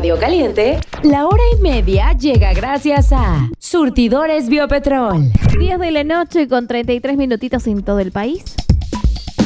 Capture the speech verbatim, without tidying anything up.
Radio Caliente, la hora y media llega gracias a Surtidores Biopetrol. diez de la noche con treinta y tres minutitos en todo el país.